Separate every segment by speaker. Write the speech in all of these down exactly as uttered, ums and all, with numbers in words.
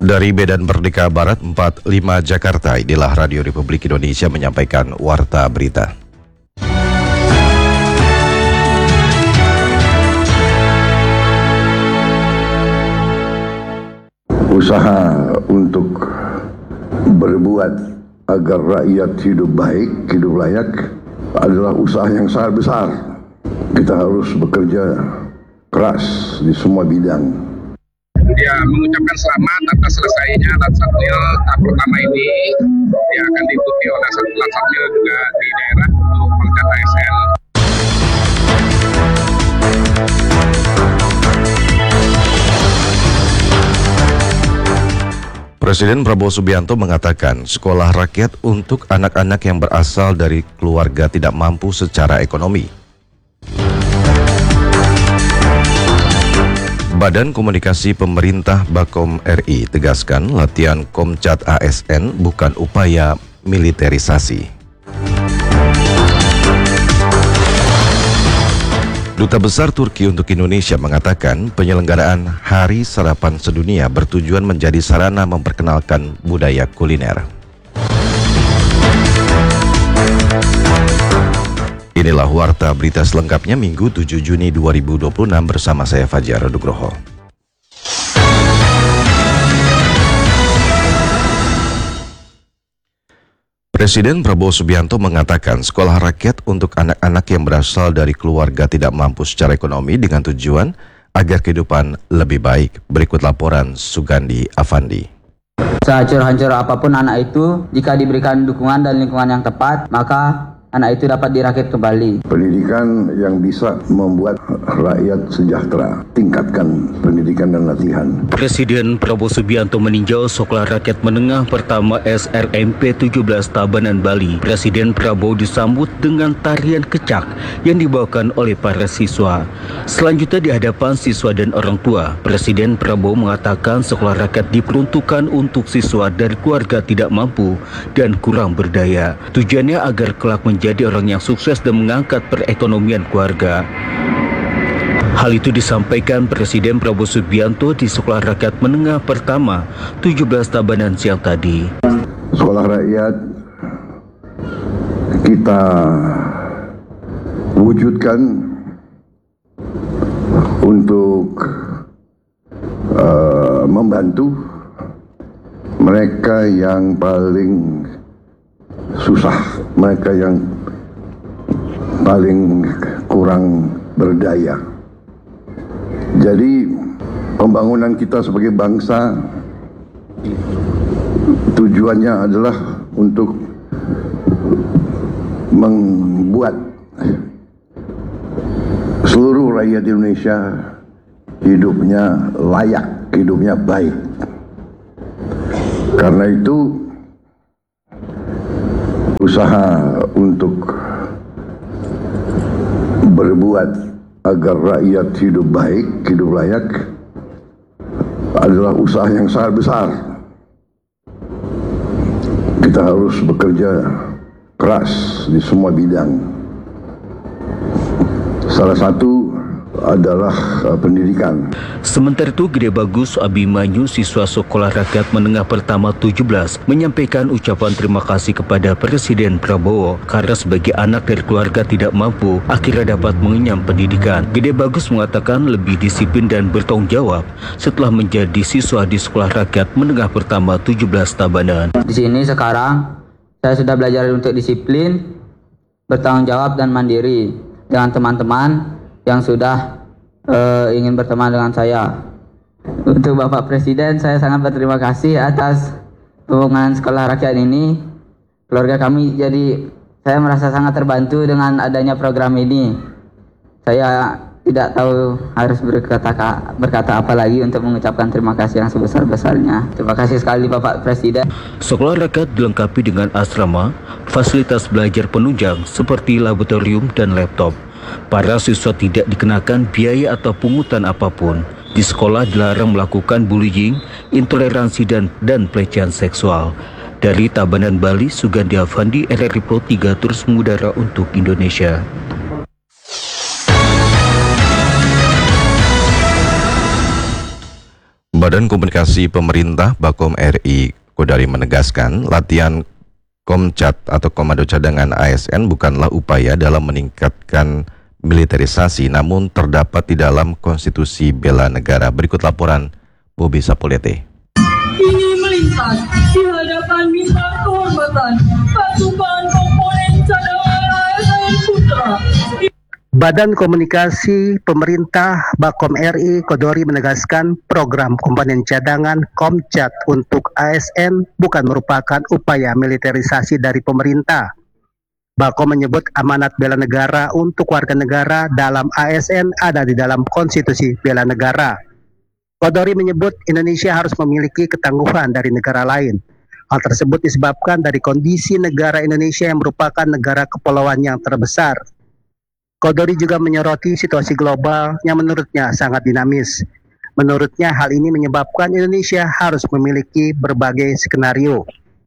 Speaker 1: Dari Medan Merdeka Barat empat puluh lima Jakarta, inilah Radio Republik Indonesia menyampaikan Warta Berita.
Speaker 2: Usaha untuk berbuat agar rakyat hidup baik, hidup layak adalah usaha yang sangat besar. Kita harus bekerja keras di semua bidang.
Speaker 3: Dia mengucapkan selamat atas selesainya Latsapmil tahap pertama ini. Dia akan diikuti oleh satu Latsapmil juga di daerah untuk pangkat A S N.
Speaker 1: Presiden Prabowo Subianto mengatakan sekolah rakyat untuk anak-anak yang berasal dari keluarga tidak mampu secara ekonomi. Badan Komunikasi Pemerintah Bakom R I tegaskan latihan Komcat A S N bukan upaya militerisasi. Duta Besar Turki untuk Indonesia mengatakan penyelenggaraan Hari Sarapan Sedunia bertujuan menjadi sarana memperkenalkan budaya kuliner. Inilah Warta Berita selengkapnya Minggu tujuh Juni dua ribu dua puluh enam bersama saya Fajar Nugroho. Presiden Prabowo Subianto mengatakan sekolah rakyat untuk anak-anak yang berasal dari keluarga tidak mampu secara ekonomi dengan tujuan agar kehidupan lebih baik. Berikut laporan Sugandi Afandi.
Speaker 4: Sehancur-hancur apapun anak itu, jika diberikan dukungan dan lingkungan yang tepat, maka anak itu dapat dirakit kembali.
Speaker 2: Pendidikan yang bisa membuat rakyat sejahtera, tingkatkan pendidikan dan latihan.
Speaker 5: Presiden Prabowo Subianto meninjau Sekolah Rakyat Menengah Pertama S R M P tujuh belas Tabanan, Bali. Presiden Prabowo disambut dengan tarian kecak yang dibawakan oleh para siswa. Selanjutnya di hadapan siswa dan orang tua, Presiden Prabowo mengatakan sekolah rakyat diperuntukkan untuk siswa dari keluarga tidak mampu dan kurang berdaya. Tujuannya agar kelak menjadi menjadi orang yang sukses dan mengangkat perekonomian keluarga. Hal itu disampaikan Presiden Prabowo Subianto di Sekolah Rakyat Menengah Pertama tujuh belas Tabanan siang tadi.
Speaker 2: Sekolah rakyat kita wujudkan untuk uh, membantu mereka yang paling susah, mereka yang paling kurang berdaya. Jadi pembangunan kita sebagai bangsa tujuannya adalah untuk membuat seluruh rakyat Indonesia hidupnya layak, hidupnya baik. Karena itu usaha untuk berbuat agar rakyat hidup baik, hidup layak adalah usaha yang sangat besar. Kita harus bekerja keras di semua bidang. Salah satu adalah uh, pendidikan.
Speaker 5: Sementara itu, Gede Bagus Abimanyu, siswa Sekolah Rakyat Menengah Pertama tujuh belas, menyampaikan ucapan terima kasih kepada Presiden Prabowo karena sebagai anak dari keluarga tidak mampu akhirnya dapat mengenyam pendidikan. Gede Bagus mengatakan lebih disiplin dan bertanggung jawab setelah menjadi siswa di Sekolah Rakyat Menengah Pertama tujuh belas Tabanan.
Speaker 4: Di sini sekarang saya sudah belajar untuk disiplin, bertanggung jawab dan mandiri dengan teman-teman yang sudah uh, ingin berteman dengan saya. Untuk Bapak Presiden, saya sangat berterima kasih atas pembangunan sekolah rakyat ini. Keluarga kami jadi, saya merasa sangat terbantu dengan adanya program ini. Saya tidak tahu harus berkata, berkata apa lagi untuk mengucapkan terima kasih yang sebesar-besarnya. Terima kasih sekali Bapak Presiden.
Speaker 5: Sekolah rakyat dilengkapi dengan asrama, fasilitas belajar penunjang seperti laboratorium dan laptop. Para siswa tidak dikenakan biaya atau pungutan apapun. Di sekolah dilarang melakukan bullying, intoleransi dan dan pelecehan seksual. Dari Tabanan, Bali, Sugandi Afandi, R R I Pro tiga terus mengudara untuk Indonesia.
Speaker 1: Badan Komunikasi Pemerintah Bakom R I Kodari menegaskan latihan Komcat atau Komando Cadangan A S N bukanlah upaya dalam meningkatkan militerisasi, namun terdapat di dalam Konstitusi Bela Negara. Berikut laporan Bobi Sapulete.
Speaker 6: Ini melintas di hadapan bintang kehormatan pasukan komponen cadangan A S N Putra.
Speaker 7: Badan Komunikasi Pemerintah Bakom R I Kodori menegaskan program komponen cadangan Komcat untuk A S N bukan merupakan upaya militerisasi dari pemerintah. Bakom menyebut amanat bela negara untuk warga negara dalam A S N ada di dalam Konstitusi Bela Negara. Kodori menyebut Indonesia harus memiliki ketangguhan dari negara lain. Hal tersebut disebabkan dari kondisi negara Indonesia yang merupakan negara kepulauan yang terbesar. Kodori juga menyoroti situasi global yang menurutnya sangat dinamis. Menurutnya hal ini menyebabkan Indonesia harus memiliki berbagai skenario.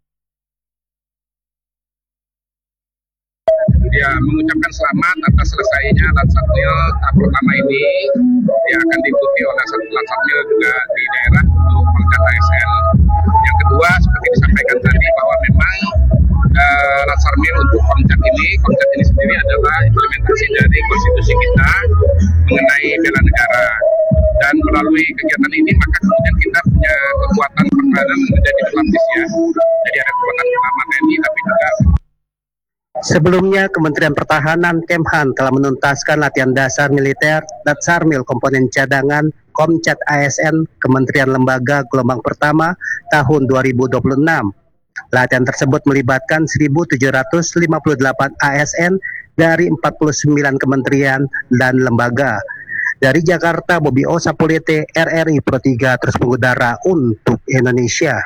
Speaker 3: Ya, mengucapkan selamat atas selesainya Latsatmil tahap pertama ini. Ya, akan diikuti oleh Latsatmil juga di daerah untuk Komcat A S N. Yang kedua, seperti disampaikan tadi bahwa memang uh, Latsarmil untuk Komcat ini, Komcat ini sendiri adalah implementasi dari konstitusi kita mengenai bela negara. Dan melalui kegiatan ini maka kemudian kita punya kekuatan pertahanan menjadi berlapis ya. Jadi ada kekuatan pertama T N I tapi juga.
Speaker 7: Sebelumnya, Kementerian Pertahanan Kemhan telah menuntaskan latihan dasar militer Latsarmil komponen cadangan Komcat A S N Kementerian Lembaga Gelombang Pertama tahun dua ribu dua puluh enam. Latihan tersebut melibatkan seribu tujuh ratus lima puluh delapan A S N dari empat puluh sembilan kementerian dan lembaga. Dari Jakarta, Bobi Sapulete, R R I Pro tiga terus mengudara untuk Indonesia.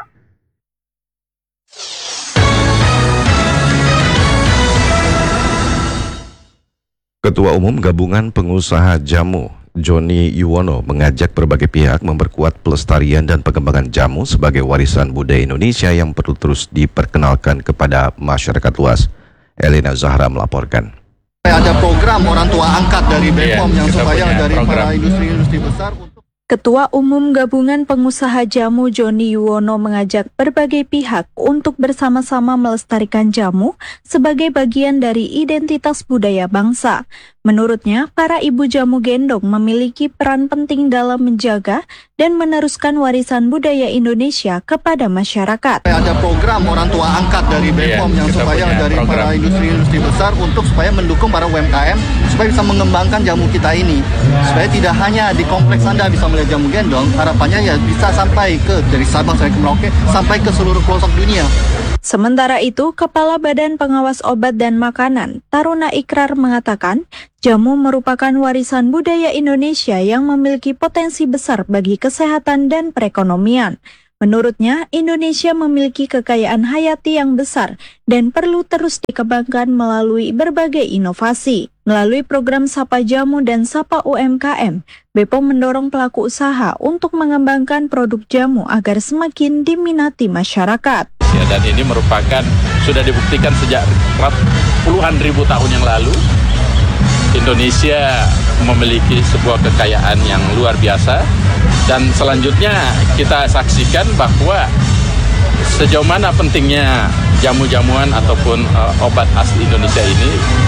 Speaker 1: Ketua Umum Gabungan Pengusaha Jamu, Joni Yuwono, mengajak berbagai pihak memperkuat pelestarian dan pengembangan jamu sebagai warisan budaya Indonesia yang perlu terus diperkenalkan kepada masyarakat luas. Elena Zahra melaporkan.
Speaker 8: Ada program orang tua angkat dari B P O M yang supaya dari para industri-industri besar untuk
Speaker 9: Ketua Umum Gabungan Pengusaha Jamu Joni Yuwono mengajak berbagai pihak untuk bersama-sama melestarikan jamu sebagai bagian dari identitas budaya bangsa. Menurutnya, para ibu jamu gendong memiliki peran penting dalam menjaga dan meneruskan warisan budaya Indonesia kepada masyarakat.
Speaker 8: Ada program orang tua angkat dari B P O M yang supaya dari para industri-industri besar untuk supaya mendukung para U M K M supaya bisa mengembangkan jamu kita ini. Supaya tidak hanya di kompleks Anda bisa melihat jamu gendong, harapannya ya bisa sampai ke dari Sabang sampai ke Merauke sampai ke seluruh pelosok dunia.
Speaker 9: Sementara itu, Kepala Badan Pengawas Obat dan Makanan, Taruna Ikrar mengatakan, jamu merupakan warisan budaya Indonesia yang memiliki potensi besar bagi kesehatan dan perekonomian. Menurutnya, Indonesia memiliki kekayaan hayati yang besar dan perlu terus dikembangkan melalui berbagai inovasi. Melalui program Sapa Jamu dan Sapa U M K M, B P O M mendorong pelaku usaha untuk mengembangkan produk jamu agar semakin diminati masyarakat.
Speaker 10: Ya, dan ini merupakan sudah dibuktikan sejak puluhan ribu tahun yang lalu Indonesia memiliki sebuah kekayaan yang luar biasa, dan selanjutnya kita saksikan bahwa sejauh mana pentingnya jamu-jamuan ataupun uh, obat asli Indonesia ini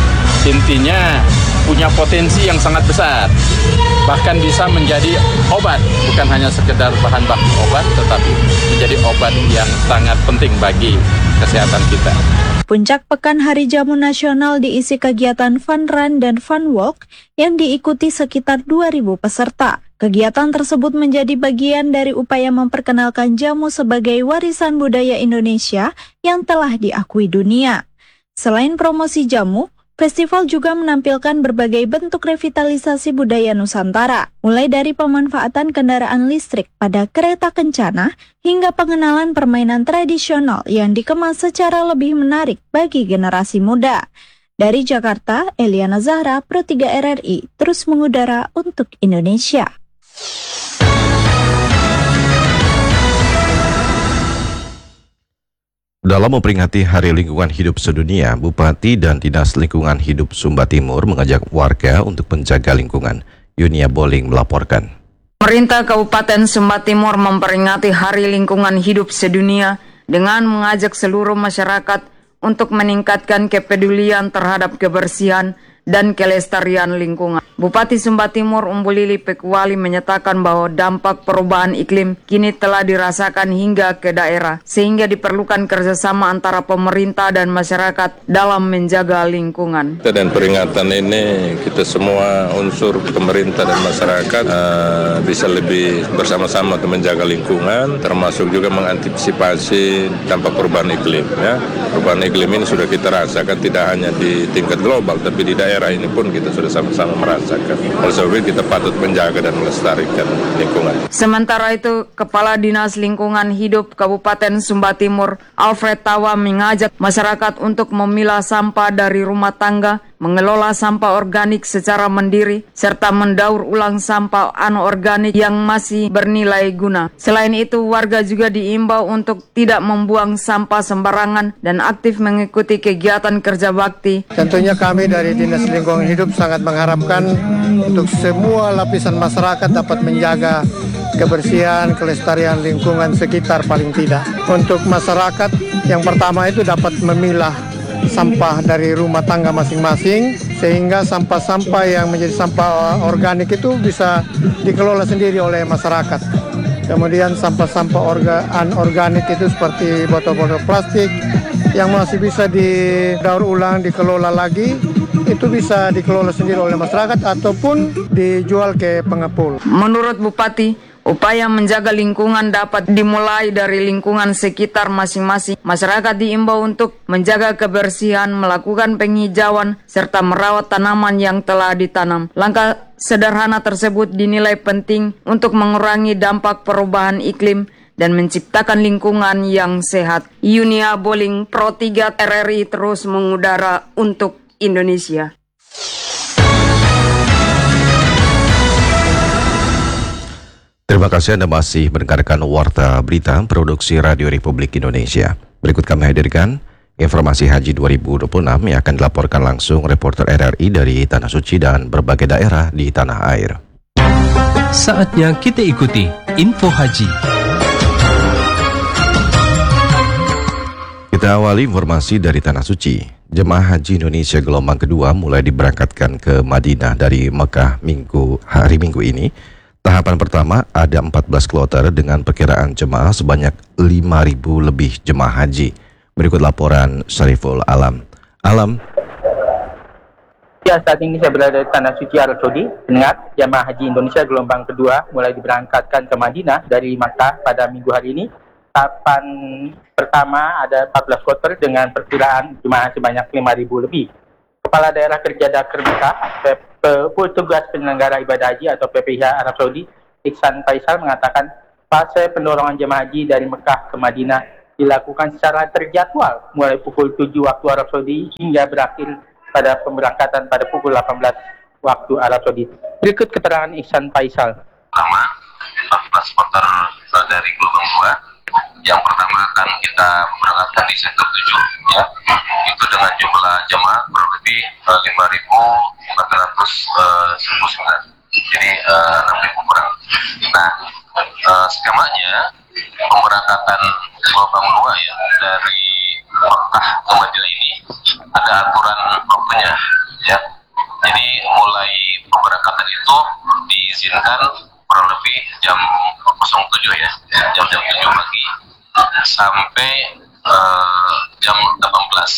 Speaker 10: intinya punya potensi yang sangat besar, bahkan bisa menjadi obat, bukan hanya sekedar bahan baku obat, tetapi menjadi obat yang sangat penting bagi kesehatan kita.
Speaker 9: Puncak Pekan Hari Jamu Nasional diisi kegiatan fun run dan fun walk yang diikuti sekitar dua ribu peserta. Kegiatan tersebut menjadi bagian dari upaya memperkenalkan jamu sebagai warisan budaya Indonesia yang telah diakui dunia. Selain promosi jamu, festival juga menampilkan berbagai bentuk revitalisasi budaya Nusantara, mulai dari pemanfaatan kendaraan listrik pada kereta kencana hingga pengenalan permainan tradisional yang dikemas secara lebih menarik bagi generasi muda. Dari Jakarta, Eliana Zahra, Pro tiga R R I, terus mengudara untuk Indonesia.
Speaker 1: Dalam memperingati Hari Lingkungan Hidup Sedunia, Bupati dan Dinas Lingkungan Hidup Sumba Timur mengajak warga untuk menjaga lingkungan. Yunia Boling melaporkan.
Speaker 11: Pemerintah Kabupaten Sumba Timur memperingati Hari Lingkungan Hidup Sedunia dengan mengajak seluruh masyarakat untuk meningkatkan kepedulian terhadap kebersihan dan kelestarian lingkungan. Bupati Sumba Timur Umbu Lili Pekuali menyatakan bahwa dampak perubahan iklim kini telah dirasakan hingga ke daerah, sehingga diperlukan kerjasama antara pemerintah dan masyarakat dalam menjaga lingkungan.
Speaker 12: Dan peringatan ini kita semua unsur pemerintah dan masyarakat uh, bisa lebih bersama-sama untuk menjaga lingkungan, termasuk juga mengantisipasi dampak perubahan iklim. Ya. Perubahan iklim ini sudah kita rasakan tidak hanya di tingkat global, tapi di daerah daerah ini pun kita sudah sama-sama merasakan. Oleh sebab itu kita patut menjaga dan melestarikan lingkungan.
Speaker 11: Sementara itu, Kepala Dinas Lingkungan Hidup Kabupaten Sumba Timur, Alfred Tawa, mengajak masyarakat untuk memilah sampah dari rumah tangga, mengelola sampah organik secara mandiri, serta mendaur ulang sampah anorganik yang masih bernilai guna. Selain itu, warga juga diimbau untuk tidak membuang sampah sembarangan dan aktif mengikuti kegiatan kerja bakti.
Speaker 13: Tentunya kami dari Dinas Lingkungan Hidup sangat mengharapkan untuk semua lapisan masyarakat dapat menjaga kebersihan, kelestarian lingkungan sekitar paling tidak. Untuk masyarakat, yang pertama itu dapat memilah sampah dari rumah tangga masing-masing, sehingga sampah-sampah yang menjadi sampah organik itu bisa dikelola sendiri oleh masyarakat. Kemudian sampah-sampah orga, anorganik itu seperti botol-botol plastik yang masih bisa didaur ulang, dikelola lagi, itu bisa dikelola sendiri oleh masyarakat ataupun dijual ke pengepul.
Speaker 11: Menurut Bupati, upaya menjaga lingkungan dapat dimulai dari lingkungan sekitar masing-masing. Masyarakat diimbau untuk menjaga kebersihan, melakukan penghijauan, serta merawat tanaman yang telah ditanam. Langkah sederhana tersebut dinilai penting untuk mengurangi dampak perubahan iklim dan menciptakan lingkungan yang sehat. Yunia Boling, Pro tiga R R I terus mengudara untuk Indonesia.
Speaker 1: Terima kasih Anda masih mendengarkan Warta Berita Produksi Radio Republik Indonesia. Berikut kami hadirkan informasi Haji dua ribu dua puluh enam yang akan dilaporkan langsung reporter R R I dari Tanah Suci dan berbagai daerah di tanah air.
Speaker 14: Saatnya kita ikuti info haji.
Speaker 1: Kita awali informasi dari Tanah Suci. Jemaah Haji Indonesia gelombang kedua mulai diberangkatkan ke Madinah dari Mekah minggu hari Minggu ini. Tahapan pertama ada empat belas kloter dengan perkiraan jemaah sebanyak lima ribu lebih jemaah haji. Berikut laporan Syariful Alam. Alam.
Speaker 15: Ya, saat ini saya berada di Tanah Suci Arab Saudi. Dengar, jemaah haji Indonesia gelombang kedua mulai diberangkatkan ke Madinah dari Makkah pada minggu hari ini. Tahapan pertama ada empat belas kloter dengan perkiraan jemaah sebanyak lima ribu lebih. Kepala Daerah Kerja Dakar Mekah, petugas penyelenggara ibadah haji atau P P I H Arab Saudi, Iksan Faisal mengatakan fase pendorogan jemaah haji dari Mekah ke Madinah dilakukan secara terjadwal mulai pukul tujuh waktu Arab Saudi hingga berakhir pada pemberangkatan pada pukul delapan belas waktu Arab Saudi. Berikut keterangan Iksan Faisal.
Speaker 16: Pertama, empat belas kloter dari gelombang dua. Yang pertama akan kita berangkatkan di sektor tujuh, ya, itu dengan jumlah jemaah kurang lebih uh, lima ribu empat ratus sembilan puluh sembilan, jadi uh, enam ribu kurang. Nah, uh, skemanya pemberangkatan gelombang dua ya dari Mekah ke Madinah ini ada aturan waktunya, ya. Jadi mulai pemberangkatan itu diizinkan kurang lebih jam tujuh ya, jam-jam tujuh pagi sampai uh, jam delapan belas.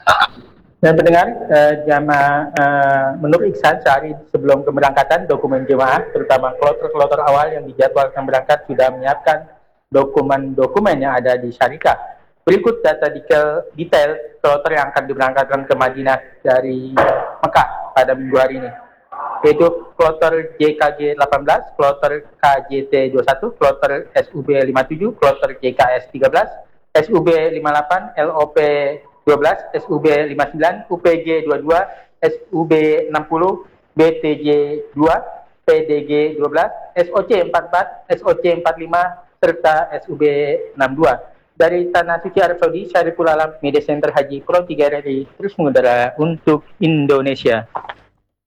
Speaker 15: Dan pendengar, uh, jamaah uh, menurut Iksan sehari sebelum keberangkatan dokumen jemaah, terutama kloter-kloter awal yang dijadwalkan berangkat sudah menyiapkan dokumen-dokumen yang ada di syarikat. Berikut data detail, detail kloter yang akan diberangkatkan ke Madinah dari Mekah pada minggu hari ini, yaitu kloter J K G delapan belas, kloter K J T dua puluh satu, kloter S U B lima puluh tujuh, kloter J K S tiga belas, S U B lima puluh delapan, L O P dua belas, S U B lima puluh sembilan, U P G dua puluh dua, S U B enam puluh, B T J dua, P D G dua belas, S O C empat puluh empat, S O C empat puluh lima, serta S U B enam puluh dua. Dari Tanah Suci Arab Saudi, Syariful Alam, Media Center Haji Pro tiga R R I terus mengudara untuk Indonesia.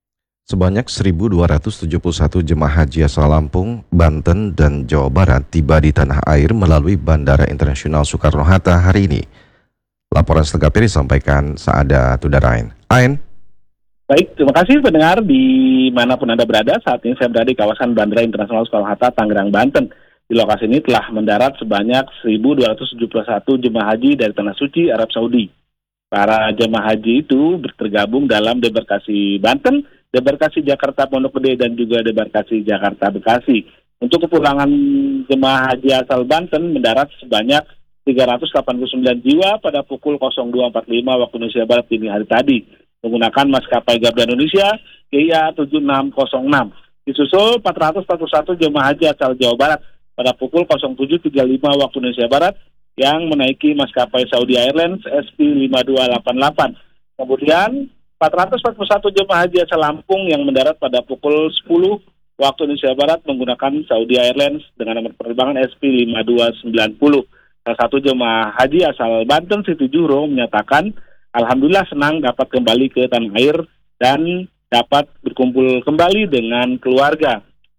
Speaker 1: Sebanyak seribu dua ratus tujuh puluh satu jemaah haji asal Lampung, Banten, dan Jawa Barat tiba di tanah air melalui Bandara Internasional Soekarno-Hatta hari ini. Laporan selengkapnya disampaikan Saada Tudarain. Ain.
Speaker 17: Baik, terima kasih pendengar dimanapun Anda berada. Saat ini saya berada di kawasan Bandara Internasional Soekarno-Hatta, Tangerang, Banten. Di lokasi ini telah mendarat sebanyak seribu dua ratus tujuh puluh satu jemaah haji dari Tanah Suci, Arab Saudi. Para jemaah haji itu tergabung dalam debarkasi Banten, debarkasi Jakarta Pondok Gede, dan juga debarkasi Jakarta Bekasi. Untuk kepulangan jemaah haji asal Banten mendarat sebanyak tiga ratus delapan puluh sembilan jiwa pada pukul dua empat puluh lima waktu Indonesia Barat dini hari tadi, menggunakan maskapai Garuda Indonesia G I A tujuh enam nol enam. Disusul empat ratus empat puluh satu jemaah haji asal Jawa Barat pada pukul tujuh tiga puluh lima waktu Indonesia Barat yang menaiki maskapai Saudi Airlines S P lima dua delapan delapan. Kemudian empat ratus empat puluh satu jemaah haji asal Lampung yang mendarat pada pukul sepuluh waktu Indonesia Barat menggunakan Saudi Airlines dengan nomor penerbangan S P lima dua sembilan nol. Salah satu jemaah haji asal Banten, Siti Juro, menyatakan alhamdulillah senang dapat kembali ke tanah air dan dapat berkumpul kembali dengan keluarga.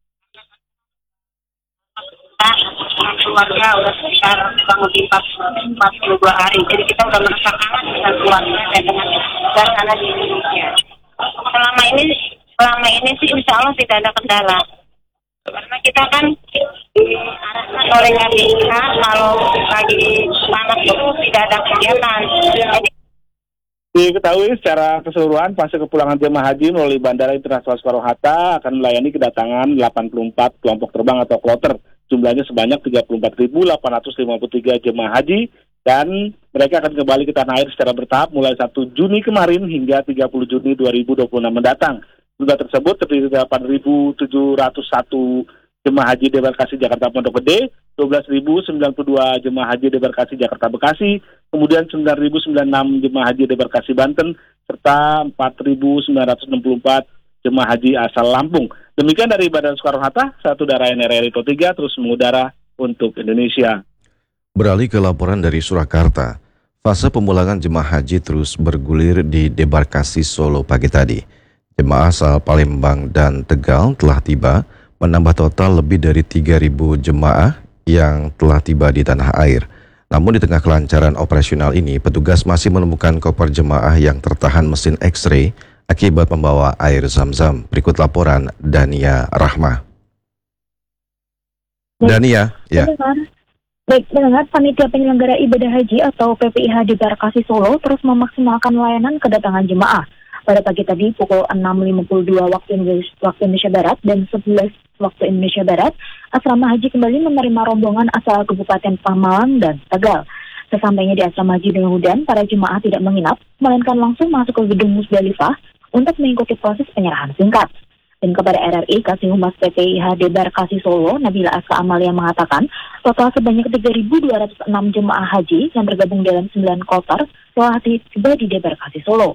Speaker 18: Keluarga udah sekitar kurang lebih empat puluh dua hari, jadi kita udah merasa kangen dengan keluarga dan dengan dan ada di Indonesia. Selama ini selama ini sih insya Allah tidak ada kendala, karena kita kan diarahkan oleh K B I K kalau lagi panas itu tidak ada kegiatan. Jadi
Speaker 17: diketahui secara keseluruhan fase kepulangan jemaah haji melalui Bandara Internasional Soekarno-Hatta akan melayani kedatangan delapan puluh empat kelompok terbang atau kloter. Jumlahnya sebanyak tiga puluh empat ribu delapan ratus lima puluh tiga jemaah haji dan mereka akan kembali ke tanah air secara bertahap mulai satu Juni kemarin hingga tiga puluh Juni dua ribu dua puluh enam mendatang. Jumlah tersebut terdiri dari delapan ribu tujuh ratus satu jemaah haji debarkasi Jakarta Pondok Gede, dua belas ribu sembilan puluh dua jemaah haji debarkasi Jakarta Bekasi, kemudian sembilan ribu sembilan puluh enam jemaah haji debarkasi Banten, serta empat ribu sembilan ratus enam puluh empat jemaah haji asal Lampung. Demikian dari Bandara Soekarno-Hatta, satu Darain R R I tiga terus mengudara untuk Indonesia.
Speaker 1: Beralih ke laporan dari Surakarta, fase pemulangan jemaah haji terus bergulir di debarkasi Solo pagi tadi. Jemaah asal Palembang dan Tegal telah tiba, menambah total lebih dari tiga ribu jemaah yang telah tiba di tanah air. Namun di tengah kelancaran operasional ini, petugas masih menemukan koper jemaah yang tertahan mesin X-ray akibat membawa air zam-zam. Berikut laporan Dania Rahma. Dania, ya.
Speaker 19: Baik, mendengar panitia penyelenggara ibadah haji atau P P I H Debarkasi Solo terus memaksimalkan layanan kedatangan jemaah. Pada pagi tadi pukul enam lima puluh dua waktu Indonesia Barat dan sebelas waktu Indonesia Barat, asrama haji kembali menerima rombongan asal Kabupaten Pemalang dan Tegal. Sesampainya di asrama haji Dengan Hudan, para jemaah tidak menginap, melainkan langsung masuk ke gedung Musdalifah untuk mengikuti proses penyerahan singkat. Dan kepada R R I, Kasih Humas P P I H Debarkasi Solo, Nabila Aska Amalia mengatakan, total sebanyak tiga ribu dua ratus enam jemaah haji yang tergabung dalam sembilan kloter telah tiba di Debarkasi Solo.